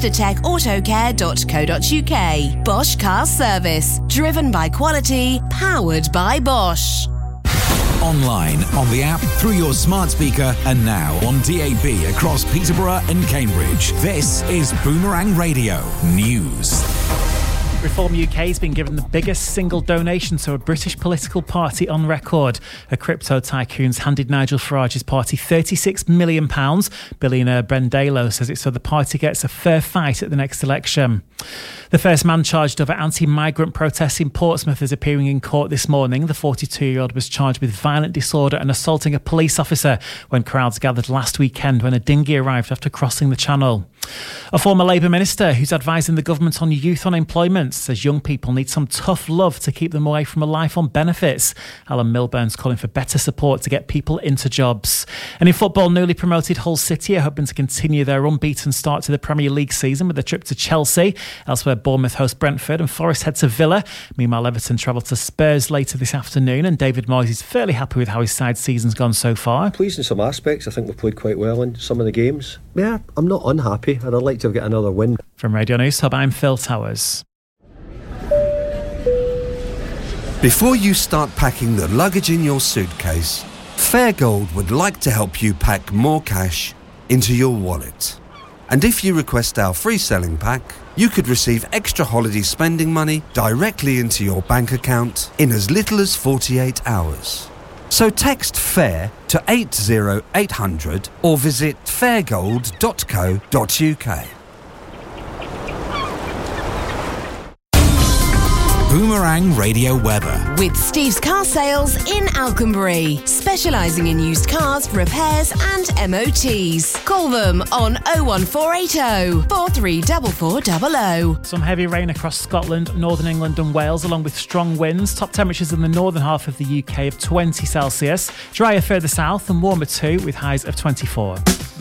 lestertechautocare.co.uk. Bosch Car Service. Driven by quality. Powered by Bosch. Online, on the app, through your smart speaker, and now on DAB across Peterborough and Cambridge. This is Boomerang Radio News. Reform UK has been given the biggest single donation to a British political party on record. A crypto tycoon's handed Nigel Farage's party £36 million. Billionaire Ben Dalo says it's so the party gets a fair fight at the next election. The first man charged over anti-migrant protests in Portsmouth is appearing in court this morning. The 42-year-old was charged with violent disorder and assaulting a police officer when crowds gathered last weekend when a dinghy arrived after crossing the channel. A former Labour minister who's advising the government on youth unemployment says young people need some tough love to keep them away from a life on benefits. Alan Milburn's calling for better support to get people into jobs. And in football, newly promoted Hull City are hoping to continue their unbeaten start to the Premier League season with a trip to Chelsea. Elsewhere, Bournemouth host Brentford and Forest head to Villa. Meanwhile, Everton travel to Spurs later this afternoon, and David Moyes is fairly happy with how his side's season's gone so far. Pleased in some aspects. I think we've played quite well in some of the games. Yeah, I'm not unhappy, and I'd like to get another win. From Radio News Hub, I'm Phil Towers. Before you start packing the luggage in your suitcase, Fairgold would like to help you pack more cash into your wallet. And if you request our free selling pack, you could receive extra holiday spending money directly into your bank account in as little as 48 hours. So text FAIR to 80800 or visit fairgold.co.uk. Boomerang Radio weather. With Steve's Car Sales in Alconbury, specialising in used cars, repairs and MOTs. Call them on 01480 434400. Some heavy rain across Scotland, northern England and Wales, along with strong winds. Top temperatures in the northern half of the UK of 20 Celsius. Drier further south and warmer too, with highs of 24.